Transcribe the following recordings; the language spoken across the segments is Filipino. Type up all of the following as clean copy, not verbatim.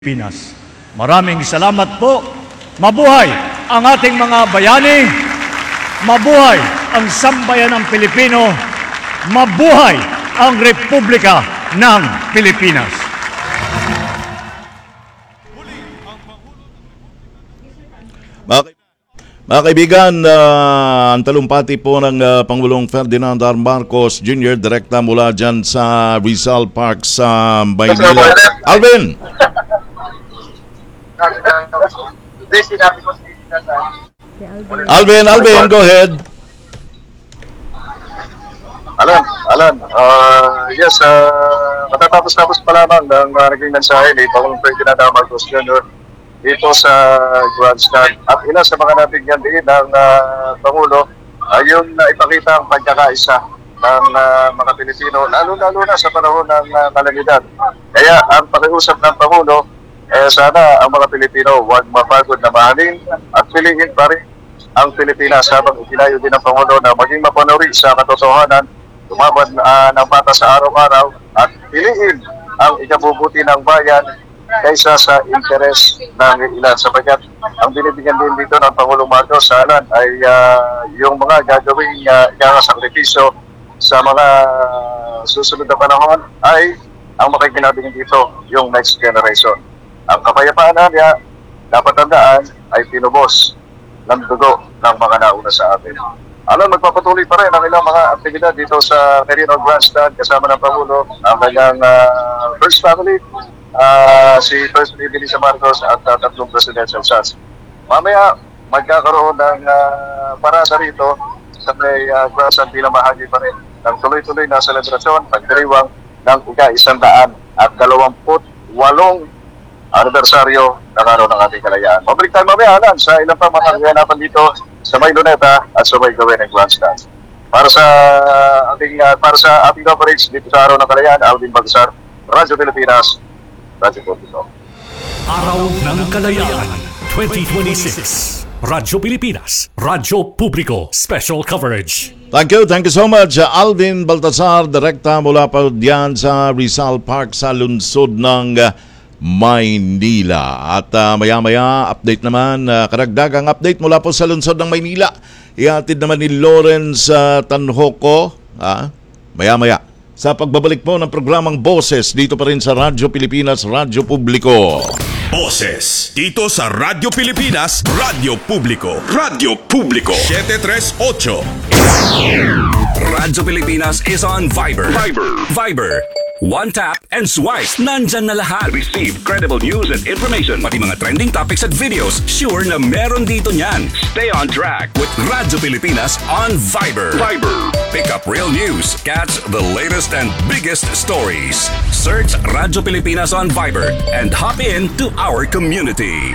Pinas. Maraming salamat po. Mabuhay ang ating mga bayani. Mabuhay ang sambayanang Pilipino. Mabuhay ang Republika ng Pilipinas. Mga kaibigan, ang talumpati po ng Pangulong Ferdinand R. Marcos Jr. direkta mula dyan sa Rizal Park sa Maynila. Alvin! Alvin, go ahead. Alan, yes, matatapos pa lamang ng naging mensahe ni Pangulong Ferdinand R. Marcos Jr. dito sa Grandstand. At ilan sa mga nabigyan din ng Pangulo ay yung ipakita ang pagkakaisa ng mga Pilipino, lalo-lalo na sa panahon ng kalamidad. Kaya ang pakiusap ng Pangulo, sana ang mga Pilipino huwag mapagod na mahalin at piliin pa rin ang Pilipinas habang itinayo din ng Pangulo na maging mapanuri sa katotohanan, tumaban ng mata sa araw-araw at piliin ang ikabubuti ng bayan kaysa sa interes ng ilan. Sapagkat ang binibigyan din dito ng Pangulong Marcos sa alan ay yung mga gagawing sakripisyo sa mga susunod na panahon ay ang makikinabing dito yung next generation. Ang kapayapaan niya, dapat tandaan, ay tinubos ng dugo ng mga nauna sa atin. Alam, magpapatuloy pa rin ang ilang mga aktibidad dito sa Merino Grandstand kasama ng Pangulo, ang kanyang first family, si First Lady Lisa Marcos at tatlong presidential sons. Mamaya, magkakaroon ng parada rito sa may Grandstand bilang bahagi pa rin ng tuloy-tuloy na selebrasyon, pagdiriwang ng ika-128 anibersaryo ng araw ng ating kalayaan. Pabalik tayo mamaya, Alan, sa ilang pang mga kaganapan dito sa may Luneta at sa may gawin ng Grandstand. Para sa ating coverage dito sa araw ng kalayaan, Alvin Bagsar, Radyo Pilipinas, Radyo Publiko. Araw ng Kalayaan 2026. Radyo Pilipinas, Radyo Publiko, special coverage. Thank you so much, Alvin Baltasar, direkta mula pa diyan sa Rizal Park sa lungsod ng Maynila. At maya-maya, update naman, karagdagang update mula po sa lungsod ng Maynila. Ihatid naman ni Lawrence Tanhoco, maya-maya, sa pagbabalik po ng programang Boses dito pa rin sa Radyo Pilipinas, Radyo Publiko. Boses dito sa Radyo Pilipinas, Radyo Publiko. Radyo Publiko 738. Radyo Pilipinas is on Viber. Viber. One tap and swipe. Nandyan na lahat. Receive credible news and information. Pati mga trending topics at videos. Sure na meron dito niyan. Stay on track with Radyo Pilipinas on Viber. Pick up real news. Catch the latest and biggest stories. Search Radyo Pilipinas on Viber and hop in to our community.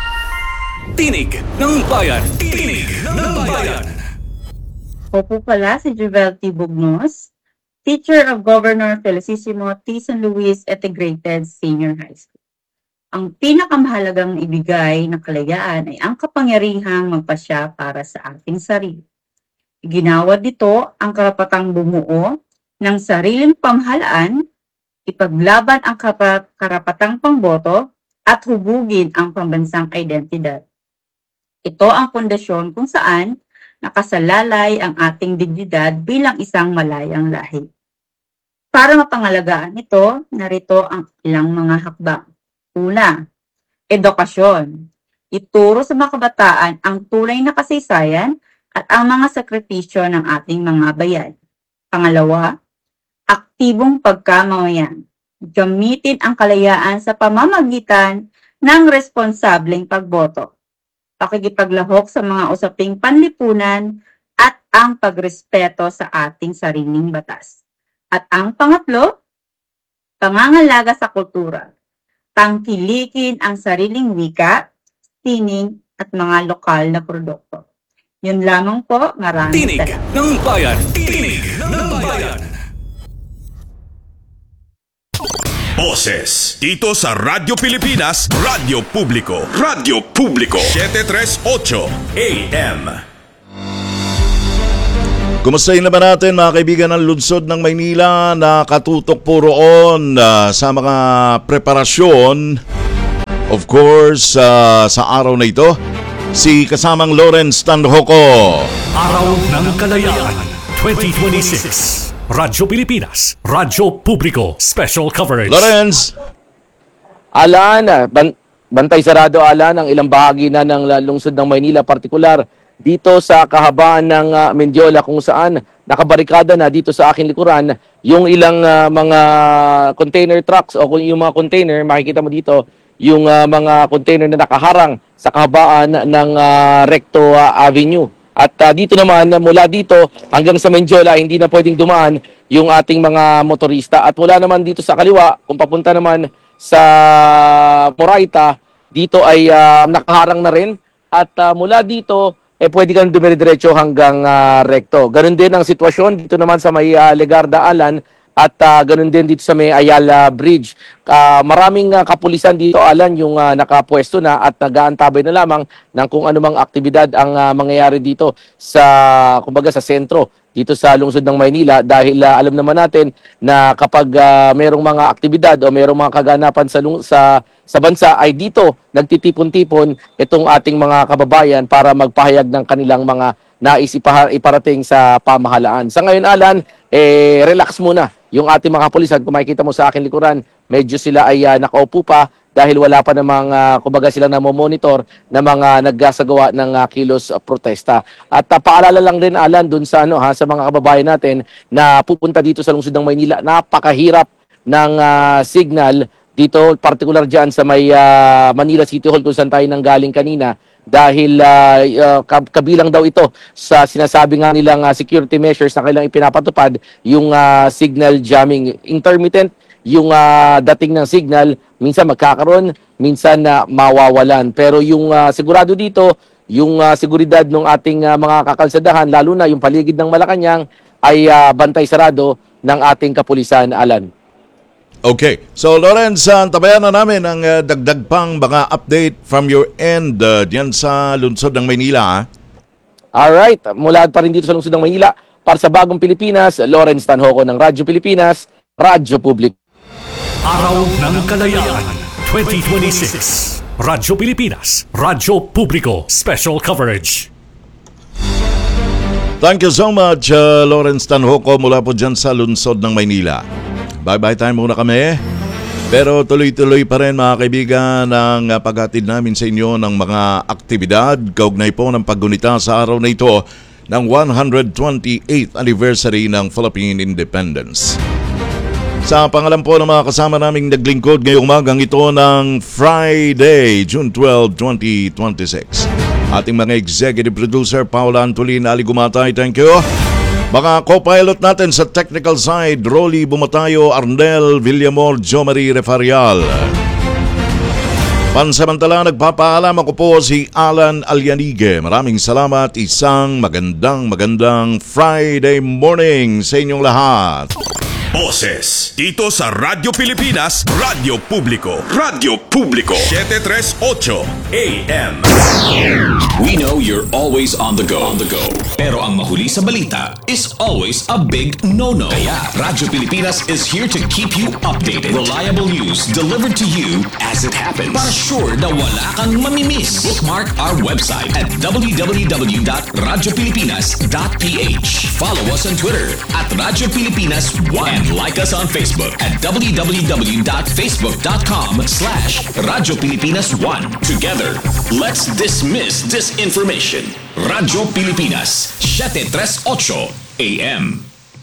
Tinig ng Bayan. Tinig ng Bayan. Ako po pala si Juvel T. Bugnos, teacher of Governor Felicissimo T. San Luis Integrated Senior High School. Ang pinakamahalagang ibigay ng kalayaan ay ang kapangyarihang magpasya para sa ating sarili. Ginawad dito ang karapatang bumuo ng sariling pamahalaan, ipaglaban ang karapatang pangboto, at hubugin ang pambansang identidad. Ito ang pundasyon kung saan nakasalalay ang ating dignidad bilang isang malayang lahi. Para mapangalagaan ito, narito ang ilang mga hakbang. Una, edukasyon. Ituro sa mga kabataan ang tunay na kasaysayan at ang mga sakripisyo ng ating mga bayan. Pangalawa, aktibong pagkamamayan. Gamitin ang kalayaan sa pamamagitan ng responsableng pagboto, pakikipaglahok sa mga usaping panlipunan at ang pagrespeto sa ating sariling batas. At ang pangatlo, pangangalaga sa kultura. Tangkilikin ang sariling wika, sining at mga lokal na produkto. Yun lamang po, maraming Tinig ng Bayan. Tinig ng Bayan. Boses dito sa Radyo Pilipinas, Radyo Publiko. Radyo Publiko 738 AM. Kumustahin naman natin mga kaibigan ng lungsod ng Maynila na katutok po roon sa mga preparasyon Of course, sa araw na ito, si kasamang Lawrence Tanhoco. Araw ng Kalayaan 2026. Radyo Pilipinas, Radyo Publiko, Special Coverage. Lawrence! Alan, bantay sarado Alan ang ilang bahagi na ng lungsod ng Maynila, partikular dito sa kahabaan ng Mendiola kung saan nakabarikada na dito sa aking likuran yung ilang mga container trucks o yung mga container, makikita mo dito yung mga container na nakaharang sa kahabaan ng Recto Avenue. At dito naman, mula dito hanggang sa Mendiola, hindi na pwedeng dumaan yung ating mga motorista. At mula naman dito sa kaliwa, kung papunta naman sa Moraita, dito ay nakaharang na rin. At mula dito, pwede kang dumire-diretso hanggang Recto. Ganun din ang sitwasyon dito naman sa may Legarda Alan at ganun din dito sa may Ayala Bridge. Maraming kapulisan dito, Alan, yung nakapwesto na at nag-aantabay na lamang ng kung anumang aktibidad ang mangyayari dito sa, kumbaga, sa sentro dito sa lungsod ng Maynila dahil alam naman natin na kapag merong mga aktibidad o merong mga kaganapan sa bansa ay dito nagtitipon-tipon itong ating mga kababayan para magpahayag ng kanilang mga nais iparating sa pamahalaan. Sa ngayon, Alan, relax muna yung ating mga kapulisan. Kung makikita mo sa akin likuran, medyo sila ay nakaupo pa dahil wala pa namang, kumbaga sila monitor na mga naggasagawa ng kilos protesta. At paalala lang din, Alan, dun sa, sa mga kababayan natin na pupunta dito sa lungsod ng Maynila, napakahirap ng signal dito, particular dyan sa may Manila City Hall kung saan tayo nanggaling kanina dahil kabilang daw ito sa sinasabi nga nilang security measures na kailang ipinapatupad yung signal jamming. Intermittent yung dating ng signal, minsan magkakaroon, minsan mawawalan. Pero yung sigurado dito, yung seguridad ng ating mga kakalsadahan, lalo na yung paligid ng Malacanang, ay bantay sarado ng ating kapulisan, Alan. Okay. So, Lawrence, tabayan na namin ang dagdag pang mga update from your end diyan sa lungsod ng Maynila. Alright. Mula pa rin dito sa lungsod ng Maynila, para sa Bagong Pilipinas, Lawrence Tanhoco ng Radyo Pilipinas, Radyo Publiko. Araw ng Kalayaan 2026. Radyo Pilipinas, Radyo Publiko, Special Coverage. Thank you so much, Lawrence Tanhoco mula po dyan sa lungsod ng Maynila. Bye-bye time muna kami. Pero tuloy-tuloy pa rin mga kaibigan ang paghatid namin sa inyo ng mga aktibidad kaugnay po ng paggunita sa araw na ito ng 128th anniversary ng Philippine Independence. Sa pangalan po ng mga kasama naming naglingkod ngayong umagang ito ng Friday, June 12, 2026. Ating mga executive producer, Paula Antolina Aligumatay, thank you. Mga co-pilot natin sa technical side, Rolly Bumatayo, Arnel Villamor, Jomari Refarial. Pansamantala, nagpapaalam ako po si Alan Alianige. Maraming salamat. Isang magandang Friday morning sa inyong lahat. Boses dito sa Radyo Pilipinas, Radyo Publiko. Radyo Publiko 738 AM. We know you're always on the go. Pero ang mahuli sa balita is always a big no-no. Kaya Radyo Pilipinas is here to keep you updated. Reliable news delivered to you as it happens. Para sure na wala kang mamimiss. Bookmark our website at www.radiopilipinas.ph. Follow us on Twitter at Radyo Pilipinas 1. Like us on Facebook at www.facebook.com/Radyo Pilipinas 1. Together, let's dismiss disinformation. Radyo Pilipinas, 738 AM.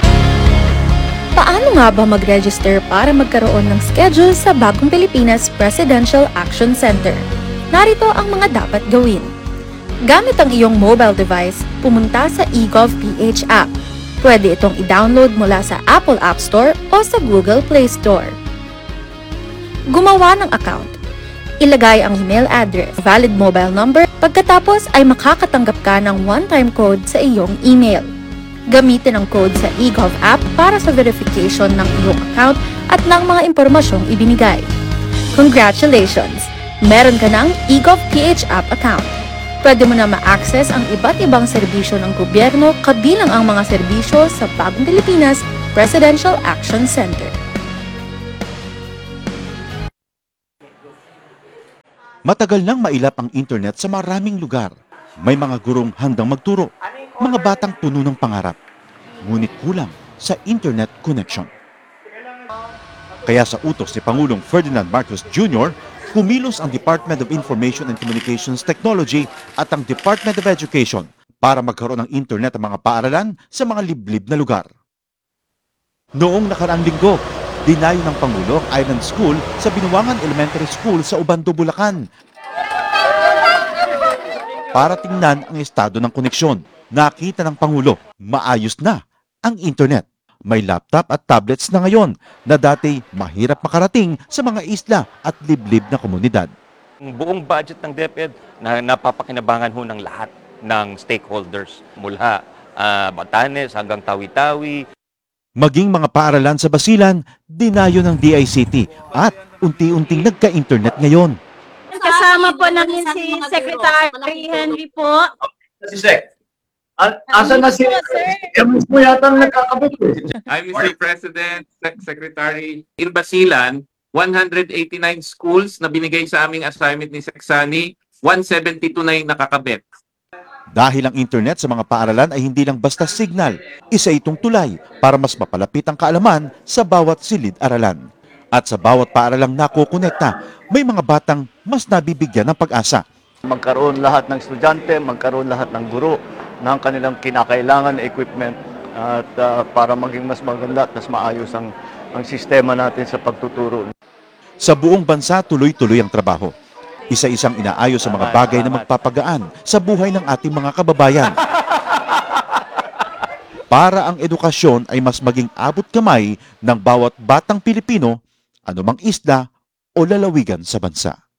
Paano nga ba mag-register para magkaroon ng schedule sa Bagong Pilipinas Presidential Action Center? Narito ang mga dapat gawin. Gamit ang iyong mobile device, pumunta sa eGov.ph app. Pwede itong i-download mula sa Apple App Store o sa Google Play Store. Gumawa ng account. Ilagay ang email address, valid mobile number, pagkatapos ay makakatanggap ka ng one-time code sa iyong email. Gamitin ang code sa eGov app para sa verification ng iyong account at ng mga impormasyong ibinigay. Congratulations! Meron ka ng eGov.ph app account. Pwede mo na ma-access ang iba't ibang serbisyo ng gobyerno kabilang ang mga serbisyo sa Bagong Pilipinas Presidential Action Center. Matagal nang mailap ang internet sa maraming lugar. May mga gurong handang magturo, mga batang puno ng pangarap. Ngunit kulang sa internet connection. Kaya sa utos ni Pangulong Ferdinand Marcos Jr., kumilos ang Department of Information and Communications Technology at ang Department of Education para magkaroon ng internet ang mga paaralan sa mga liblib na lugar. Noong nakaraang linggo, dinayo ng Pangulo ang Island School sa Binuangan Elementary School sa Ubando, Bulacan. Para tingnan ang estado ng koneksyon, nakita ng Pangulo, maayos na ang internet. May laptop at tablets na ngayon na dati mahirap makarating sa mga isla at liblib na komunidad. Ang buong budget ng DepEd na napapakinabangan ho ng lahat ng stakeholders mula Batanes hanggang Tawi-Tawi. Maging mga paaralan sa Basilan, dinayo ng DICT at unti-unting nagka-internet ngayon. Kasama po namin si Secretary Henry po. Si Sec, asan na si... mo yata nagkakabit I'm Mr. President, Secretary. In Basilan, 189 schools na binigay sa aming assignment ni Seksani, 172 na yung nakakabit. Dahil ang internet sa mga paaralan ay hindi lang basta signal, isa itong tulay para mas mapalapit ang kaalaman sa bawat silid-aralan. At sa bawat paaralang nakukonekta, may mga batang mas nabibigyan ng pag-asa. Magkaroon lahat ng estudyante, magkaroon lahat ng guro ng kanilang kinakailangan na equipment at para maging mas maganda at mas maayos ang sistema natin sa pagtuturo. Sa buong bansa, tuloy-tuloy ang trabaho. Isa-isang inaayos sa mga bagay na magpapagaan sa buhay ng ating mga kababayan. Para ang edukasyon ay mas maging abot kamay ng bawat batang Pilipino, anumang isla o lalawigan sa bansa.